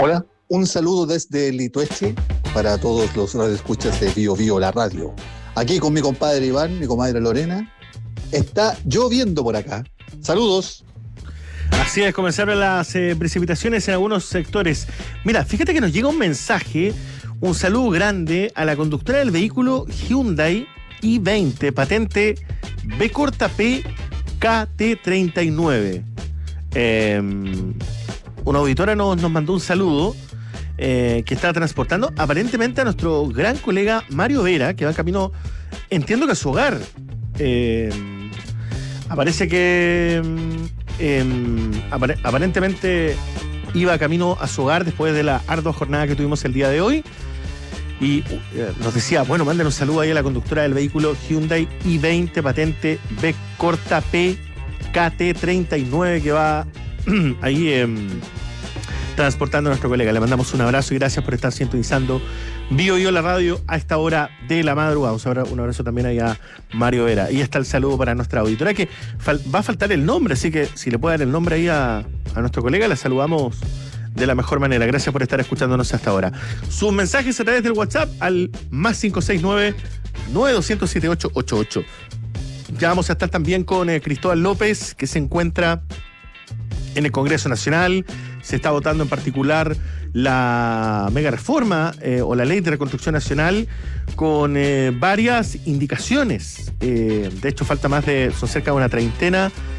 Hola, un saludo desde Litueche para todos los radioescuchas de Bio Bio la radio. Aquí con mi compadre Iván, mi comadre Lorena. Está lloviendo por acá. Saludos. Así es, comenzaron las precipitaciones en algunos sectores. Mira, fíjate que nos llega un mensaje, un saludo grande a la conductora del vehículo Hyundai i20, patente B corta P KT39. Una auditora nos mandó un saludo que está transportando aparentemente a nuestro gran colega Mario Vera, que va en camino, entiendo que a su hogar. Aparece que aparentemente iba camino a su hogar después de la ardua jornada que tuvimos el día de hoy. Y nos decía, bueno, manden un saludo ahí a la conductora del vehículo Hyundai i20, patente B corta P KT39, que va ahí transportando a nuestro colega. Le mandamos un abrazo y gracias por estar sintonizando Bio Bio la radio a esta hora de la madrugada. Un abrazo también ahí a Mario Vera. Y está el saludo para nuestra auditora, que va a faltar el nombre, así que si le puede dar el nombre ahí a nuestro colega, la saludamos de la mejor manera. Gracias por estar escuchándonos hasta ahora. Sus mensajes a través del WhatsApp al +569 9207 Ya vamos a estar también con Cristóbal López, que se encuentra en el Congreso Nacional. Se está votando en particular la mega reforma o la ley de reconstrucción nacional con varias indicaciones. De hecho, son cerca de una treintena